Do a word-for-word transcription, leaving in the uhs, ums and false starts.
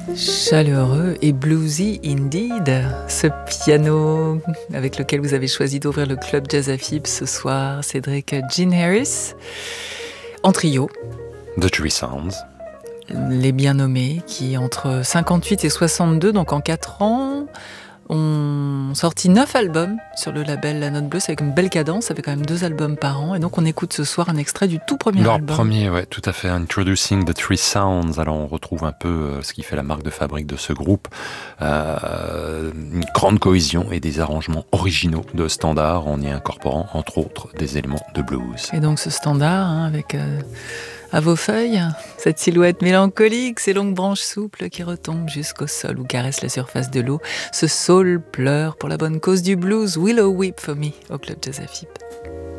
Chaleureux et bluesy indeed, ce piano avec lequel vous avez choisi d'ouvrir le club Jazz à Fib ce soir, Cédric Gene Harris, en trio. The Three Sounds. Les bien nommés qui, entre cinquante-huit et soixante-deux, donc en quatre ans, ont sorti neuf albums sur le label La Note Bleue, c'est avec une belle cadence, ça fait quand même deux albums par an, et donc on écoute ce soir un extrait du tout premier Leur album. Leur premier, ouais, tout à fait, Introducing the Three Sounds. Alors on retrouve un peu euh, ce qui fait la marque de fabrique de ce groupe, euh, une grande cohésion et des arrangements originaux de standards en y incorporant entre autres des éléments de blues. Et donc ce standard, hein, avec... Euh à vos feuilles, cette silhouette mélancolique, ces longues branches souples qui retombent jusqu'au sol ou caressent la surface de l'eau. Ce saule pleure pour la bonne cause du blues. Willow Weep for me au Club Jazz à Fib.